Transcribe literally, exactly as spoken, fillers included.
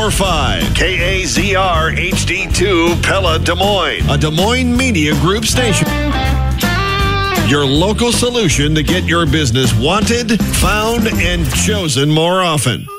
four five. K A Z R H D two Pella, Des Moines. A Des Moines Media Group station. Your local solution to get your business wanted, found, and chosen more often.